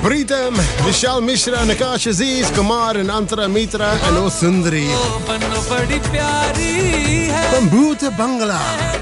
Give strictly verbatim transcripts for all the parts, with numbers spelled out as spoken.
Pritam, Vishal Mishra, Nakash Aziz, Kumar and Antara Mitra and O Sundari. From Bhuta Bangla.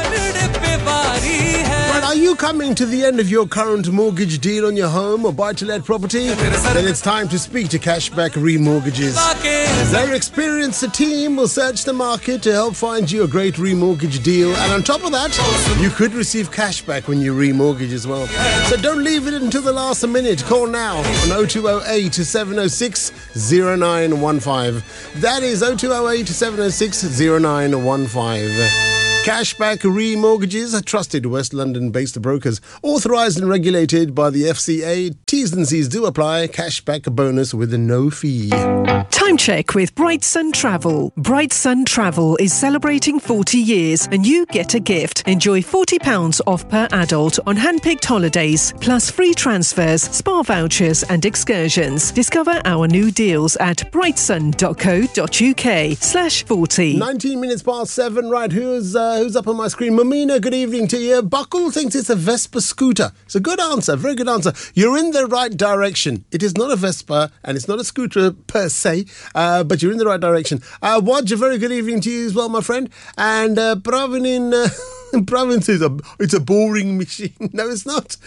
But are you coming to the end of your current mortgage deal on your home or buy-to-let property? Then it's time to speak to Cashback Remortgages. Their experienced team will search the market to help find you a great remortgage deal. And on top of that, you could receive cashback when you remortgage as well. So don't leave it until the last minute. Call now on oh two oh eight, seven oh six, oh nine one five. That is oh two oh eight, seven oh six, oh nine one five. Cashback Remortgages are trusted West London-based brokers, authorised and regulated by the F C A. T's and C's do apply. Cashback bonus with no fee. Time check with Bright Sun Travel. Bright Sun Travel is celebrating forty years and you get a gift. Enjoy forty pounds off per adult on hand-picked holidays, plus free transfers, spa vouchers and excursions. Discover our new deals at brightsun.co.uk slash 40. nineteen minutes past seven. Right, who's... Uh, Who's up on my screen? Mamina, good evening to you. Buckle thinks it's a Vespa scooter. It's a good answer, very good answer. You're in the right direction. It is not a Vespa and it's not a scooter per se, uh, but you're in the right direction. Uh, Waj, a very good evening to you as well, my friend. And uh, Pravin in... Uh, Province is a, it's a boring machine. No, it's not.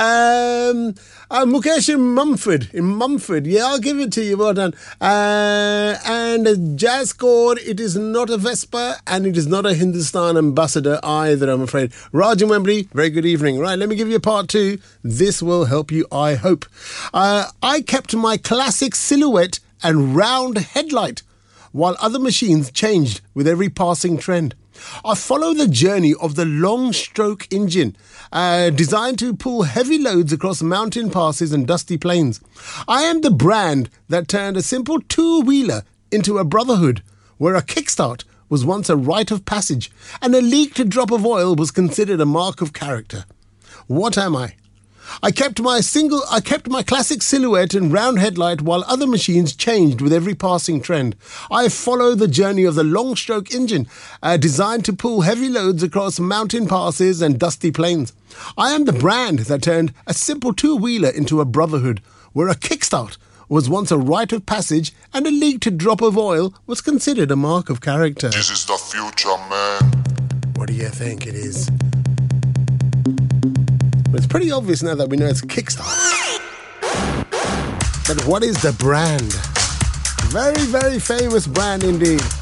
Um, uh, Mukesh in Mumford. In Mumford. Yeah, I'll give it to you. Well done. Uh, and uh, Jazz Core, it is not a Vespa and it is not a Hindustan ambassador either, I'm afraid. Raj in Wembley, very good evening. Right, let me give you part two. This will help you, I hope. Uh, I kept my classic silhouette and round headlight while other machines changed with every passing trend. I follow the journey of the long-stroke engine, uh, designed to pull heavy loads across mountain passes and dusty plains. I am the brand that turned a simple two-wheeler into a brotherhood, where a kickstart was once a rite of passage and a leaked drop of oil was considered a mark of character. What am I? I kept my single, I kept my classic silhouette and round headlight while other machines changed with every passing trend. I follow the journey of the long-stroke engine, uh, designed to pull heavy loads across mountain passes and dusty plains. I am the brand that turned a simple two-wheeler into a brotherhood, where a kickstart was once a rite of passage and a leaked drop of oil was considered a mark of character. This is the future, man. What do you think it is? It's pretty obvious now that we know it's a Kickstart. But what is the brand? Very, very famous brand indeed.